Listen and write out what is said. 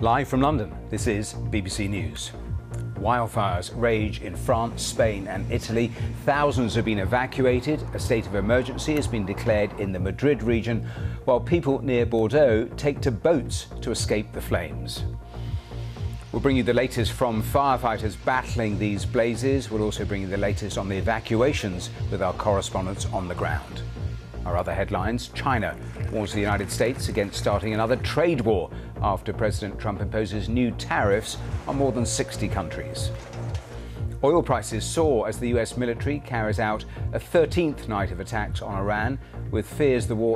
Live from London, this is BBC News. Wildfires rage in France, Spain and Italy. Thousands have been evacuated. A state of emergency has been declared in the Madrid region, while people near Bordeaux take to boats to escape the flames. We'll bring you the latest from firefighters battling these blazes. We'll also bring you the latest on the evacuations with our correspondents on the ground. Our other headlines: China warns the United States against starting another trade war after President Trump imposes new tariffs on more than 60 countries. Oil prices soar as the US military carries out a 13th night of attacks on Iran, with fears the war